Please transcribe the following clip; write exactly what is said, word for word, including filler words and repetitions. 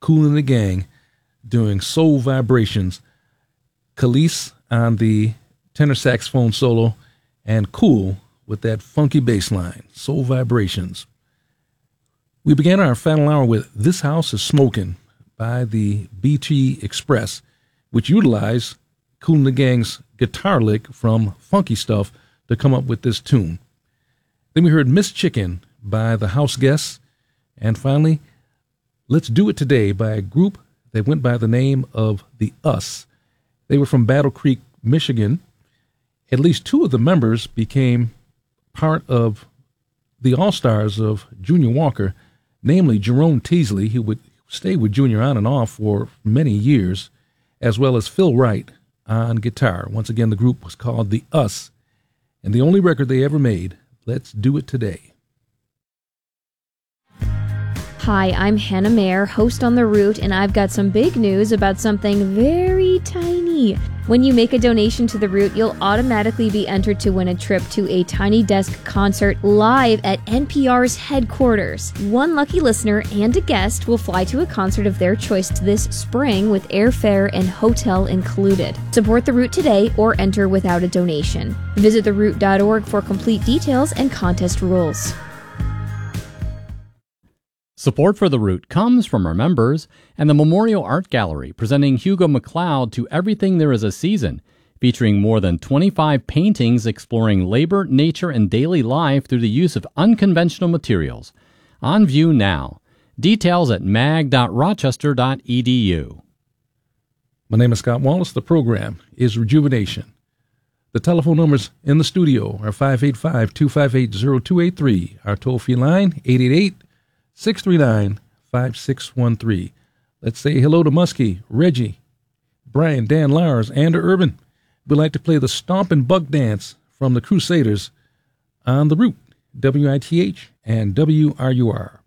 Kool and the Gang doing Soul Vibrations. Khalees on the tenor saxophone solo, and Kool with that funky bass line, Soul Vibrations. We began our final hour with This House is Smokin' by the B T Express, which utilized Kool and the Gang's guitar lick from Funky Stuff to come up with this tune. Then we heard Miss Chicken by the House Guests, and finally, Let's Do It Today by a group that went by the name of The Us. They were from Battle Creek, Michigan. At least two of the members became part of the All-Stars of Junior Walker, namely Jerome Teasley, who would stay with Junior on and off for many years, as well as Phil Wright on guitar. Once again, the group was called The Us, and the only record they ever made, Let's Do It Today. Hi, I'm Hannah Mayer, host on The Root, and I've got some big news about something very tiny. When you make a donation to The Root, you'll automatically be entered to win a trip to a Tiny Desk concert live at N P R's headquarters. One lucky listener and a guest will fly to a concert of their choice this spring with airfare and hotel included. Support The Root today or enter without a donation. Visit the root dot org for complete details and contest rules. Support for The Root comes from our members and the Memorial Art Gallery, presenting Hugo McLeod to Everything There Is a Season, featuring more than twenty-five paintings exploring labor, nature, and daily life through the use of unconventional materials. On view now. Details at mag dot rochester dot e d u. My name is Scott Wallace. The program is Rejuvenation. The telephone numbers in the studio are five eight five, two five eight, zero two eight three. Our toll-free line, eight eight eight, six three nine, five six one three. Let's say hello to Muskie, Reggie, Brian, Dan, Lars, and Urban. We'd like to play the Stomp and Buck Dance from the Crusaders on The Root, W I T H and W R U R.